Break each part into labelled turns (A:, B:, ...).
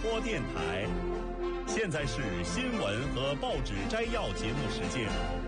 A: 播电台。现在是新闻和报纸摘要节目时间。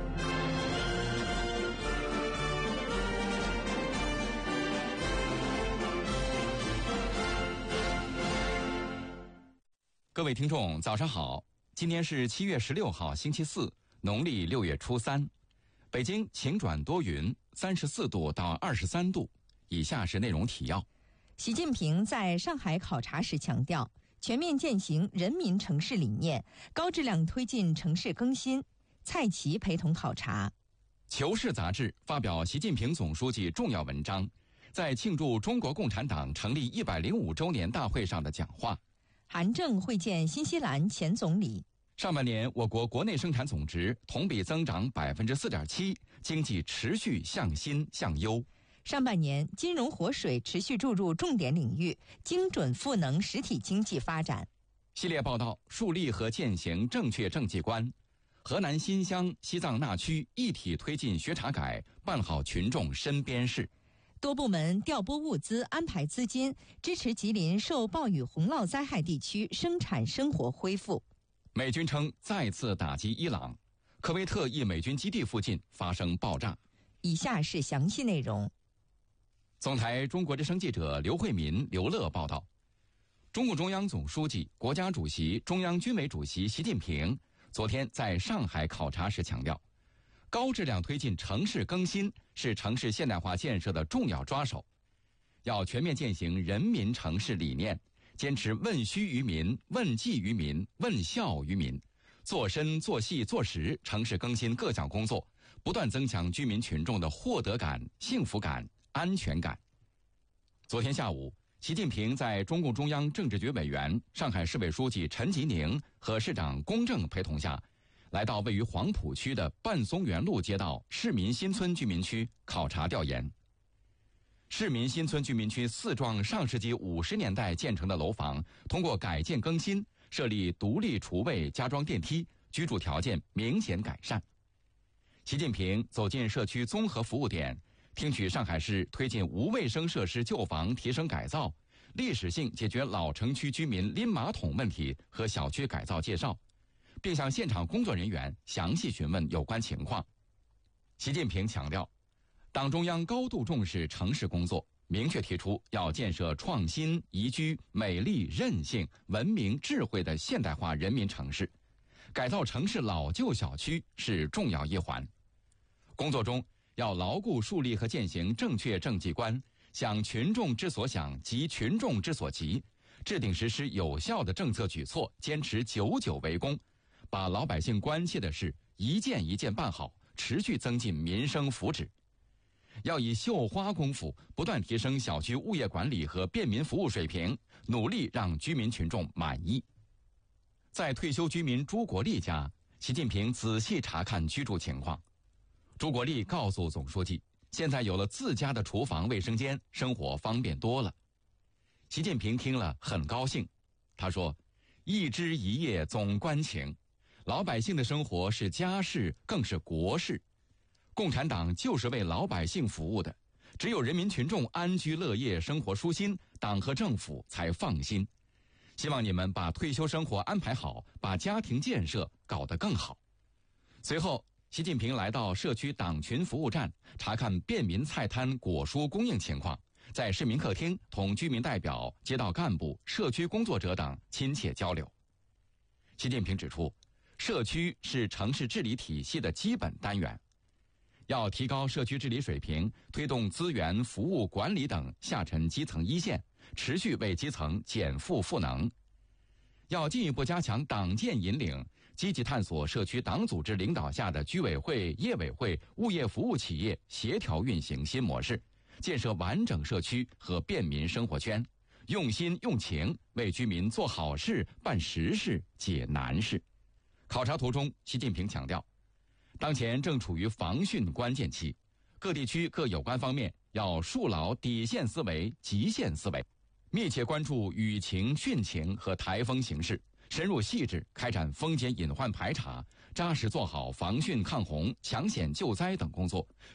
B: 各位听众，早上好！今天是7月16号，星期四，农历6月初3。北京晴转多云，34度到23度。以下是内容提要。
C: 习近平在上海考察时强调，全面践行人民城市理念，高质量推进城市更新。蔡奇陪同考察。
B: 求是杂志发表习近平总书记重要文章，在庆祝中国共产党成立105周年大会上的讲话。
C: 韩正会见新西兰前总理。
B: 上半年我国国内生产总值同比增长 4.7%， 经济持续向新向优。
C: 上半年金融活水持续注入重点领域，精准赋能实体经济发展。
B: 系列报道树立和践行正确政绩观。河南新乡、西藏那区一体推进学查改，办好群众身边事。
C: 多部门调拨物资，安排资金，支持吉林受暴雨洪涝灾害地区生产生活恢复。
B: 美军称再次打击伊朗，科威特一美军基地附近发生爆炸。
C: 以下是详细内容。
B: 总台中国之声记者刘慧民、刘乐报道，中共中央总书记、国家主席、中央军委主席习近平昨天在上海考察时强调，高质量推进城市更新是城市现代化建设的重要抓手，要全面践行人民城市理念，坚持问需于民、问计于民、问效于民，做深做细做实城市更新各项工作，不断增强居民群众的获得感、幸福感、安全感。昨天下午，习近平在中共中央政治局委员、上海市委书记陈吉宁和市长龚正陪同下，来到位于黄浦区的半松园路街道市民新村居民区考察调研。市民新村居民区4幢上世纪50年代建成的楼房，通过改建更新，设立独立厨卫，加装电梯，居住条件明显改善。习近平走进社区综合服务点，听取上海市推进无卫生设施旧房提升改造、历史性解决老城区居民拎马桶问题和小区改造介绍，并向现场工作人员详细询问有关情况。习近平强调，党中央高度重视城市工作，明确提出要建设创新、宜居、美丽、韧性、文明、智慧的现代化人民城市，改造城市老旧小区是重要一环。工作中要牢固树立和践行正确政绩观，想群众之所想，急群众之所急，制定实施有效的政策举措，坚持久久为功，把老百姓关切的事一件一件办好，持续增进民生福祉。要以绣花功夫不断提升小区物业管理和便民服务水平，努力让居民群众满意。在退休居民朱国立家，习近平仔细查看居住情况。朱国立告诉总书记，现在有了自家的厨房卫生间，生活方便多了。习近平听了很高兴，他说，一枝一叶总关情，老百姓的生活是家事更是国事，共产党就是为老百姓服务的，只有人民群众安居乐业，生活舒心，党和政府才放心。希望你们把退休生活安排好，把家庭建设搞得更好。随后习近平来到社区党群服务站，查看便民菜摊果蔬供应情况，在市民客厅同居民代表、街道干部、社区工作者等亲切交流。习近平指出，社区是城市治理体系的基本单元，要提高社区治理水平，推动资源、服务管理等下沉基层一线，持续为基层减负赋能。要进一步加强党建引领，积极探索社区党组织领导下的居委会、业委会、物业服务企业协调运行新模式，建设完整社区和便民生活圈，用心用情为居民做好事、办实事、解难事。考察途中，习近平强调，当前正处于防汛关键期，各地区各有关方面要树牢底线思维、极限思维，密切关注雨情、汛情和台风形势，深入细致开展风险隐患排查，扎实做好防汛抗洪、抢险救灾等工作，